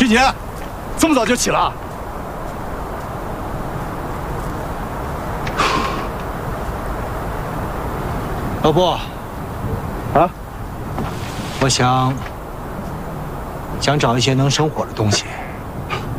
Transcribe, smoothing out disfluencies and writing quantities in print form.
徐姐，这么早就起了？ 老伯，我想找一些能生火的东西。